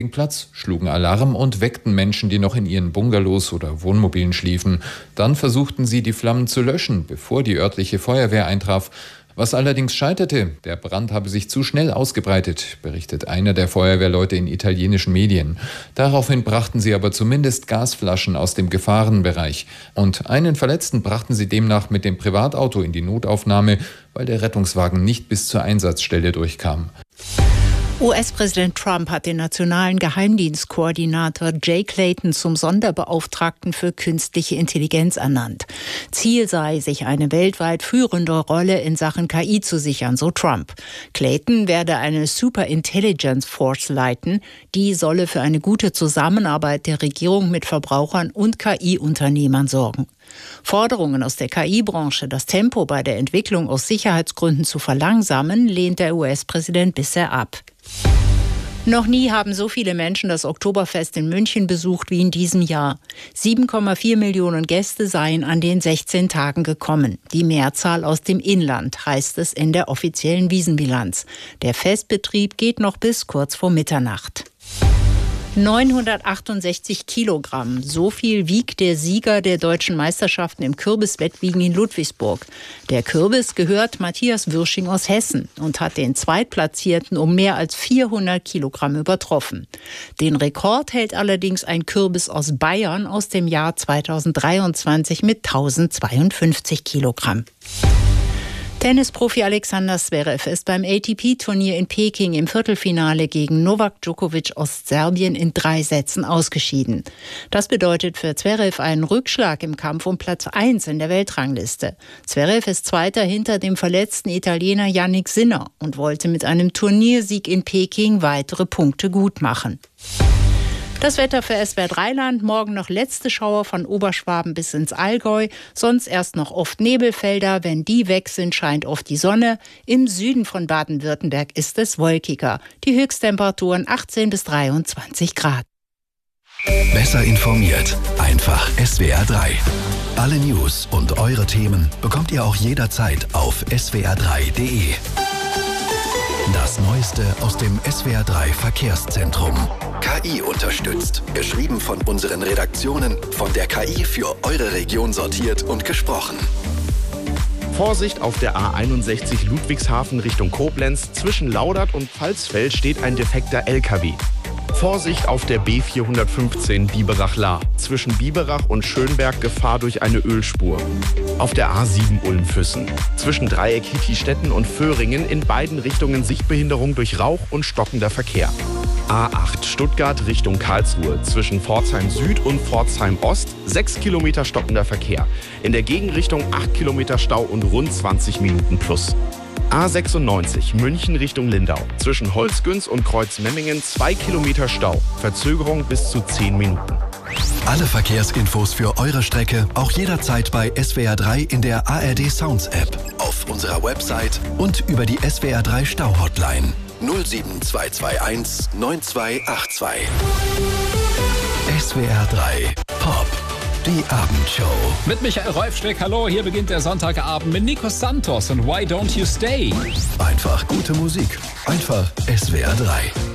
Platz, schlugen Alarm und weckten Menschen, die noch in ihren Bungalows oder Wohnmobilen schliefen. Dann versuchten sie, die Flammen zu löschen, bevor die örtliche Feuerwehr eintraf. Was allerdings scheiterte, der Brand habe sich zu schnell ausgebreitet, berichtet einer der Feuerwehrleute in italienischen Medien. Daraufhin brachten sie aber zumindest Gasflaschen aus dem Gefahrenbereich. Und einen Verletzten brachten sie demnach mit dem Privatauto in die Notaufnahme, weil der Rettungswagen nicht bis zur Einsatzstelle durchkam. US-Präsident Trump hat den nationalen Geheimdienstkoordinator Jay Clayton zum Sonderbeauftragten für künstliche Intelligenz ernannt. Ziel sei, sich eine weltweit führende Rolle in Sachen KI zu sichern, so Trump. Clayton werde eine Super Intelligence Force leiten. Die solle für eine gute Zusammenarbeit der Regierung mit Verbrauchern und KI-Unternehmern sorgen. Forderungen aus der KI-Branche, das Tempo bei der Entwicklung aus Sicherheitsgründen zu verlangsamen, lehnt der US-Präsident bisher ab. Noch nie haben so viele Menschen das Oktoberfest in München besucht wie in diesem Jahr. 7,4 Millionen Gäste seien an den 16 Tagen gekommen. Die Mehrzahl aus dem Inland, heißt es in der offiziellen Wiesenbilanz. Der Festbetrieb geht noch bis kurz vor Mitternacht. 968 Kilogramm, so viel wiegt der Sieger der deutschen Meisterschaften im Kürbiswettwiegen in Ludwigsburg. Der Kürbis gehört Matthias Würsching aus Hessen und hat den Zweitplatzierten um mehr als 400 Kilogramm übertroffen. Den Rekord hält allerdings ein Kürbis aus Bayern aus dem Jahr 2023 mit 1052 Kilogramm. Tennisprofi Alexander Zverev ist beim ATP-Turnier in Peking im Viertelfinale gegen Novak Djokovic aus Serbien in 3 Sätzen ausgeschieden. Das bedeutet für Zverev einen Rückschlag im Kampf um Platz 1 in der Weltrangliste. Zverev ist Zweiter hinter dem verletzten Italiener Jannik Sinner und wollte mit einem Turniersieg in Peking weitere Punkte gutmachen. Das Wetter für SWR Rheinland, morgen noch letzte Schauer von Oberschwaben bis ins Allgäu, sonst erst noch oft Nebelfelder. Wenn die weg sind, scheint oft die Sonne. Im Süden von Baden-Württemberg ist es wolkiger. Die Höchsttemperaturen 18 bis 23 Grad. Besser informiert, einfach SWR 3. Alle News und eure Themen bekommt ihr auch jederzeit auf swr3.de. Das Neueste aus dem SWR 3 Verkehrszentrum. KI unterstützt. Geschrieben von unseren Redaktionen, von der KI für eure Region sortiert und gesprochen. Vorsicht auf der A61 Ludwigshafen Richtung Koblenz. Zwischen Laudert und Pfalzfeld steht ein defekter LKW. Vorsicht auf der B415 Biberach-Lahr. Zwischen Biberach und Schönberg Gefahr durch eine Ölspur. Auf der A7 Ulm-Füssen. Zwischen Dreieck Hitti-Stetten und Föhringen in beiden Richtungen Sichtbehinderung durch Rauch und stockender Verkehr. A8 Stuttgart Richtung Karlsruhe. Zwischen Pforzheim Süd und Pforzheim Ost 6 Kilometer stockender Verkehr. In der Gegenrichtung 8 Kilometer Stau und rund 20 Minuten plus. A96 München Richtung Lindau. Zwischen Holzgünz und Kreuzmemmingen 2 Kilometer Stau. Verzögerung bis zu 10 Minuten. Alle Verkehrsinfos für eure Strecke auch jederzeit bei SWR 3 in der ARD Sounds App, auf unserer Website und über die SWR 3 Stau-Hotline 07221 9282. SWR 3 Pop. Die Abendshow. Mit Michael Reufsteck, hallo, hier beginnt der Sonntagabend mit Nico Santos und Why Don't You Stay? Einfach gute Musik. Einfach SWR 3.